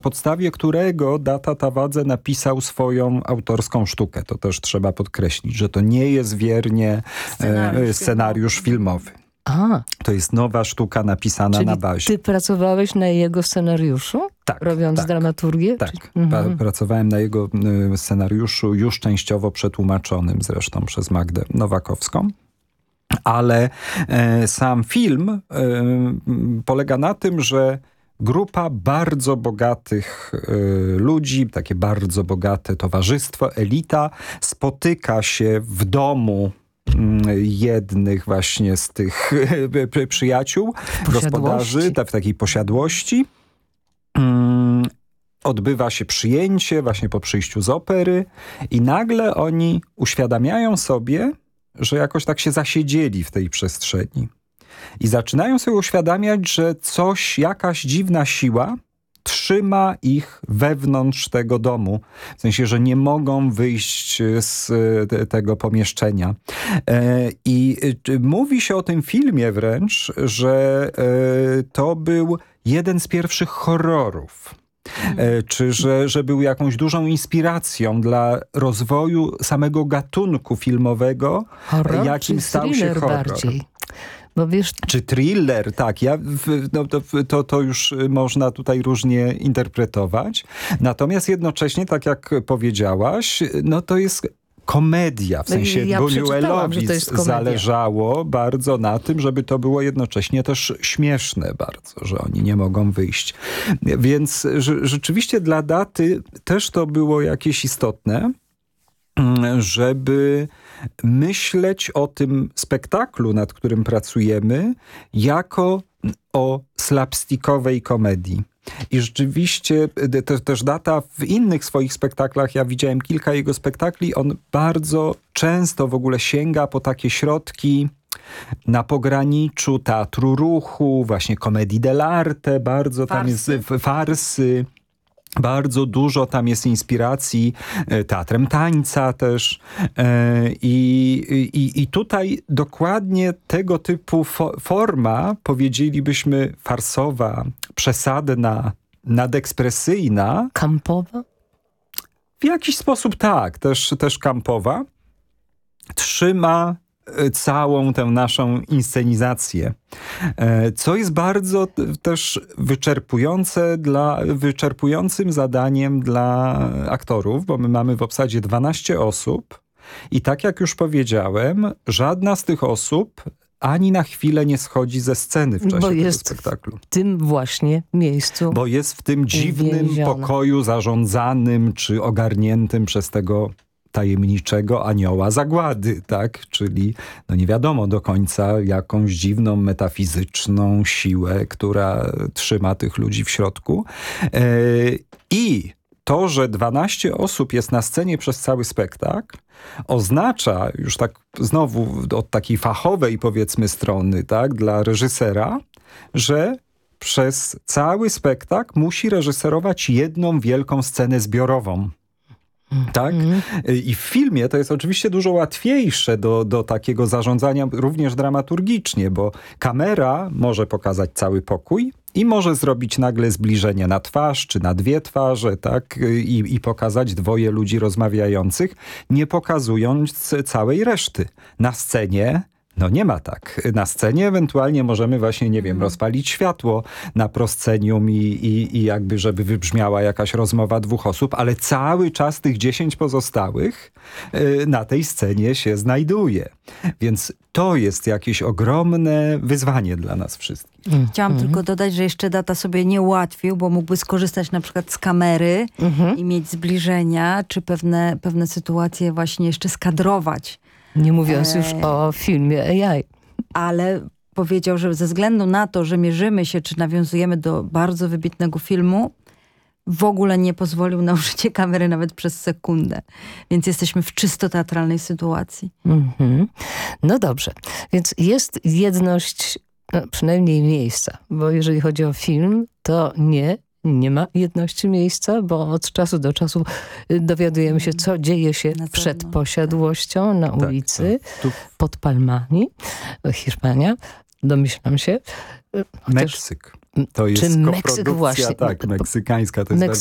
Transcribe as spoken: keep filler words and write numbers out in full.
podstawie którego Data Tawadze napisał swoją autorską sztukę. To też trzeba podkreślić, że to nie jest wiernie scenariusz, e, scenariusz filmowy. filmowy. A, to jest nowa sztuka napisana czyli na bazie. ty pracowałeś na jego scenariuszu? Tak. Robiąc tak, dramaturgię? Tak. Czy... Mhm. Pracowałem na jego y, scenariuszu, już częściowo przetłumaczonym zresztą przez Magdę Nowakowską. Ale e, sam film e, polega na tym, że grupa bardzo bogatych y, ludzi, takie bardzo bogate towarzystwo, elita, spotyka się w domu jednych właśnie z tych przyjaciół, gospodarzy, w takiej posiadłości. Um, odbywa się przyjęcie właśnie po przyjściu z opery i nagle oni uświadamiają sobie, że jakoś tak się zasiedzieli w tej przestrzeni. I zaczynają sobie uświadamiać, że coś, jakaś dziwna siła trzyma ich wewnątrz tego domu. W sensie, że nie mogą wyjść z te, tego pomieszczenia. E, I e, mówi się o tym filmie wręcz, że e, to był jeden z pierwszych horrorów. E, czy że, że był jakąś dużą inspiracją dla rozwoju samego gatunku filmowego, horror, jakim stał się horror. Bardziej. Bo wiesz... Czy thriller, tak. Ja, no, to, to, to już można tutaj różnie interpretować. Natomiast jednocześnie, tak jak powiedziałaś, no to jest komedia. W sensie ja Buñuelowi zależało bardzo na tym, żeby to było jednocześnie też śmieszne bardzo, że oni nie mogą wyjść. Więc rzeczywiście dla Daty też to było jakieś istotne, żeby myśleć o tym spektaklu, nad którym pracujemy, jako o slapstickowej komedii. I rzeczywiście te, też Data w innych swoich spektaklach, ja widziałem kilka jego spektakli, on bardzo często w ogóle sięga po takie środki na pograniczu teatru ruchu, właśnie komedii dell'arte, bardzo tam farsy. jest farsy. Bardzo dużo tam jest inspiracji teatrem tańca też. I, i, i tutaj dokładnie tego typu fo- forma, powiedzielibyśmy farsowa, przesadna, nadekspresyjna. Kampowa? W jakiś sposób tak, też, też kampowa. Trzyma całą tę naszą inscenizację. Co jest bardzo też wyczerpujące dla, wyczerpującym zadaniem dla aktorów, bo my mamy w obsadzie dwanaście osób i tak jak już powiedziałem, żadna z tych osób ani na chwilę nie schodzi ze sceny w czasie bo tego jest spektaklu. W tym właśnie miejscu. Bo jest w tym dziwnym więziona. pokoju zarządzanym czy ogarniętym przez tego tajemniczego anioła zagłady, tak? Czyli no nie wiadomo do końca jakąś dziwną, metafizyczną siłę, która trzyma tych ludzi w środku. Yy, I to, że dwanaście osób jest na scenie przez cały spektakl, oznacza już tak znowu od takiej fachowej powiedzmy strony, tak, dla reżysera, że przez cały spektakl musi reżyserować jedną wielką scenę zbiorową. Tak? Mm. I w filmie to jest oczywiście dużo łatwiejsze do, do takiego zarządzania również dramaturgicznie, bo kamera może pokazać cały pokój i może zrobić nagle zbliżenie na twarz, czy na dwie twarze, tak? I, i pokazać dwoje ludzi rozmawiających, nie pokazując całej reszty. Na scenie no nie ma tak. Na scenie ewentualnie możemy właśnie, nie wiem, rozpalić światło na proscenium i, i, i jakby, żeby wybrzmiała jakaś rozmowa dwóch osób, ale cały czas tych dziesięć pozostałych y, na tej scenie się znajduje. Więc to jest jakieś ogromne wyzwanie dla nas wszystkich. Chciałam mm. tylko dodać, że jeszcze Data sobie nie ułatwił, bo mógłby skorzystać na przykład z kamery mm-hmm. i mieć zbliżenia, czy pewne, pewne sytuacje właśnie jeszcze skadrować. Nie mówiąc już e... o filmie A I. Ale powiedział, że ze względu na to, że mierzymy się, czy nawiązujemy do bardzo wybitnego filmu, w ogóle nie pozwolił na użycie kamery nawet przez sekundę. Więc jesteśmy w czysto teatralnej sytuacji. Mm-hmm. No dobrze. Więc jest jedność, no, przynajmniej miejsca. Bo jeżeli chodzi o film, to nie Nie ma jedności miejsca, bo od czasu do czasu dowiadujemy się, co dzieje się przed posiadłością na ulicy, tak, tak. pod Palmami, Hiszpania, domyślam się. Chociaż Meksyk. To jest Czy Meksyk koprodukcja, właśnie. tak, meksykańska. To jest